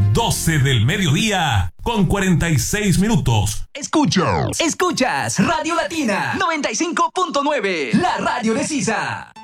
12 del mediodía con 46 minutos. Escuchas Radio Latina 95.9, la radio de Sisa.